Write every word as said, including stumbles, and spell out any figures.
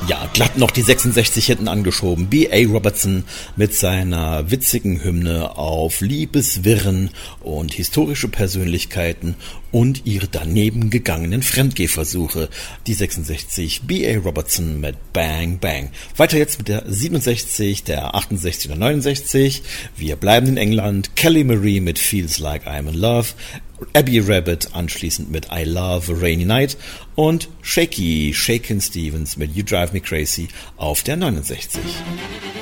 Ja, glatt noch die sechsundsechzig hinten angeschoben. B A Robertson mit seiner witzigen Hymne auf Liebeswirren und historische Persönlichkeiten und ihre daneben gegangenen Fremdgehversuche. Die sechsundsechzig, B A Robertson mit Bang Bang. Weiter jetzt mit der siebenundsechzig, der achtundsechzig und der neunundsechzig. Wir bleiben in England. Kelly Marie mit Feels Like I'm in Love. Abbey Rabbit anschließend mit I Love a Rainy Night und Shaky, Shakin' Stevens mit You Drive Me Crazy auf der neunundsechzig.